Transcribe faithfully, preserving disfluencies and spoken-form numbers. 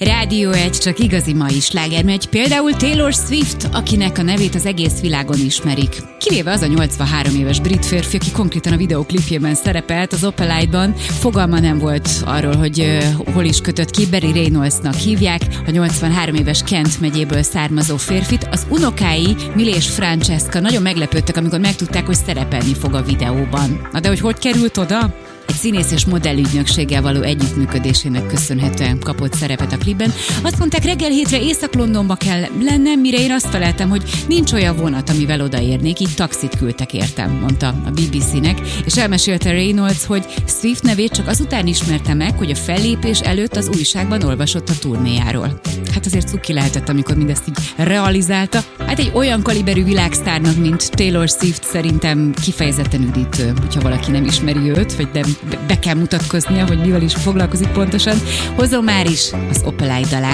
Rádió egy csak igazi mai slágermegy, például Taylor Swift, akinek a nevét az egész világon ismerik. Kivéve az a nyolcvanhárom éves brit férfi, aki konkrétan a videóklipjében szerepelt az Opalite-ban, fogalma nem volt arról, hogy uh, hol is kötött ki. Barry Reynoldsnak hívják, a nyolcvanhárom éves Kent megyéből származó férfit. Az unokái, Millie és Francesca nagyon meglepődtek, amikor megtudták, hogy szerepelni fog a videóban. Na de hogy hogy került oda? Egy színész és modellügynökséggel való együttműködésének köszönhetően kapott szerepet a klipben. Azt mondták, reggel hétre Észak-Londonba kell lennem, mire én azt feleltem, hogy nincs olyan vonat, amivel odaérnék, így taxit küldtek értem, mondta a bé bé cé-nek, és elmesélte Reynolds, hogy Swift nevét csak azután ismerte meg, hogy a fellépés előtt az újságban olvasott a turnéjáról. Hát azért cuki lehetett, amikor mindezt így realizálta. Hát egy olyan kaliberű világsztárnak, mint Taylor Swift szerintem kifejezetten üdítő, hogyha valaki nem ismeri őt, vagy nem be kell mutatkoznia, hogy mivel is foglalkozik pontosan. Hozom már is az Opalite dalát.